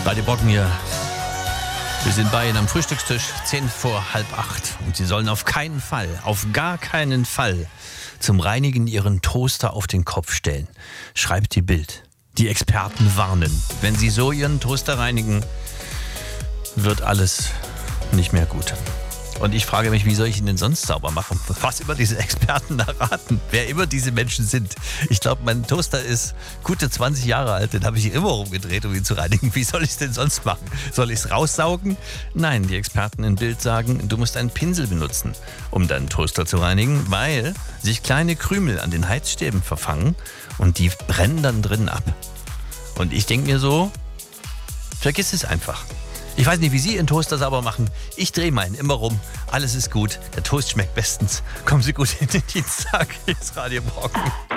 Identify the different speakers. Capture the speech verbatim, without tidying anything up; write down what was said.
Speaker 1: Radio Brocken hier. Wir sind bei Ihnen am Frühstückstisch, zehn vor halb acht. Und Sie sollen auf keinen Fall, auf gar keinen Fall zum Reinigen Ihren Toaster auf den Kopf stellen. Schreibt die Bild. Die Experten warnen. Wenn Sie so Ihren Toaster reinigen, wird alles nicht mehr gut. Und ich frage mich, wie soll ich ihn denn sonst sauber machen? Was immer diese Experten da raten, wer immer diese Menschen sind. Ich glaube, mein Toaster ist gute zwanzig Jahre alt, den habe ich immer rumgedreht, um ihn zu reinigen. Wie soll ich es denn sonst machen? Soll ich es raussaugen? Nein, die Experten in Bild sagen, du musst einen Pinsel benutzen, um deinen Toaster zu reinigen, weil sich kleine Krümel an den Heizstäben verfangen und die brennen dann drinnen ab. Und ich denke mir so, vergiss es einfach. Ich weiß nicht, wie Sie Ihren Toaster sauber machen. Ich drehe meinen immer rum. Alles ist gut. Der Toast schmeckt bestens. Kommen Sie gut in den Dienstag. Hier ist Radio Brocken.